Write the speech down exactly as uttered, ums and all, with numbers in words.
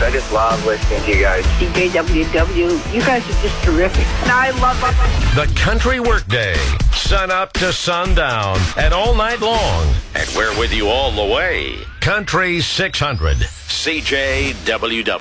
I just love listening to you guys. C J W W, you guys are just terrific. I love it. The Country Workday, sun up to sundown and all night long. And we're with you all the way. Country six hundred, C J W W.